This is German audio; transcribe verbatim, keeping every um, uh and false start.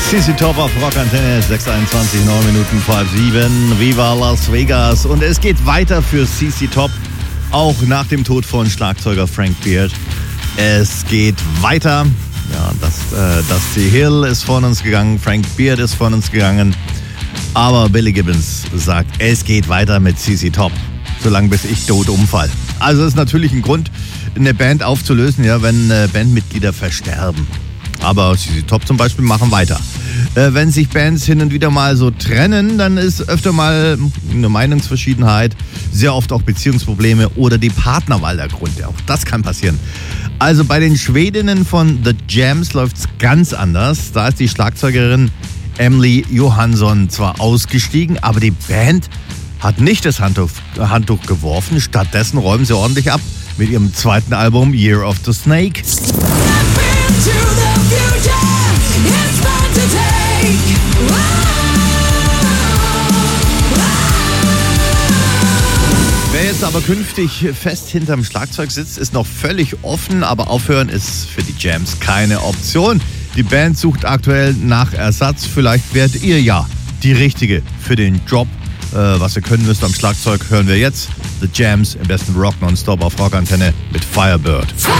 C C Top auf Rock Antenne, sechs Uhr einundzwanzig, neun Minuten vor halb sieben. Viva Las Vegas. Und es geht weiter für C C Top, auch nach dem Tod von Schlagzeuger Frank Beard. Es geht weiter. Ja, das, äh, Dusty Hill ist von uns gegangen, Frank Beard ist von uns gegangen. Aber Billy Gibbons sagt, es geht weiter mit C C Top, solange bis ich tot umfall. Also es ist natürlich ein Grund, eine Band aufzulösen, ja, wenn äh, Bandmitglieder versterben. Aber C C Top zum Beispiel machen weiter. Äh, wenn sich Bands hin und wieder mal so trennen, dann ist öfter mal eine Meinungsverschiedenheit, sehr oft auch Beziehungsprobleme oder die Partnerwahl der Grund. Ja, auch das kann passieren. Also bei den Schwedinnen von The Jams läuft es ganz anders. Da ist die Schlagzeugerin Emily Johansson zwar ausgestiegen, aber die Band hat nicht das Handtuch, Handtuch geworfen. Stattdessen räumen sie ordentlich ab mit ihrem zweiten Album Year of the Snake. Wer jetzt aber künftig fest hinterm Schlagzeug sitzt, ist noch völlig offen, aber aufhören ist für die Jams keine Option. Die Band sucht aktuell nach Ersatz. Vielleicht werdet ihr ja die Richtige für den Job. Äh, was ihr können müsst am Schlagzeug, hören wir jetzt. The Jams im besten Rock nonstop auf Rock Antenne mit Firebird.